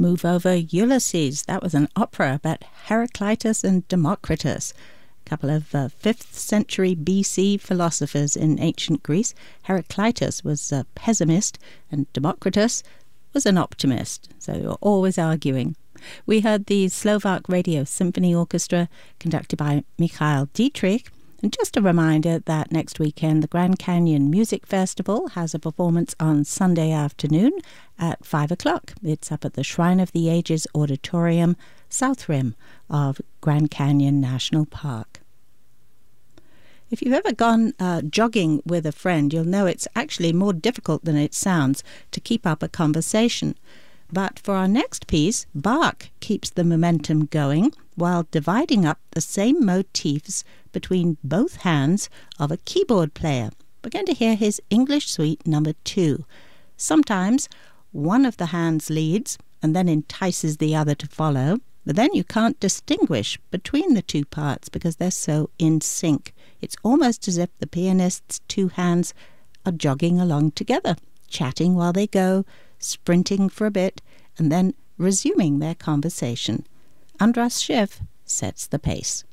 move over Ulysses. That was an opera about Heraclitus and Democritus, a couple of 5th century BC philosophers in ancient Greece. Heraclitus was a pessimist and Democritus was an optimist, so they were always arguing. We heard the Slovak Radio Symphony Orchestra conducted by Michael Dietrich. And just a reminder that next weekend the Grand Canyon Music Festival has a performance on Sunday afternoon at 5 o'clock. It's up at the Shrine of the Ages Auditorium, South Rim of Grand Canyon National Park. If you've ever gone jogging with a friend, you'll know it's actually more difficult than it sounds to keep up a conversation. But for our next piece, Bach keeps the momentum going while dividing up the same motifs between both hands of a keyboard player. We're going to hear his English Suite number 2. Sometimes one of the hands leads and then entices the other to follow, but then you can't distinguish between the two parts because they're so in sync. It's almost as if the pianist's two hands are jogging along together, chatting while they go, sprinting for a bit, and then resuming their conversation. Andras Schiff sets the pace.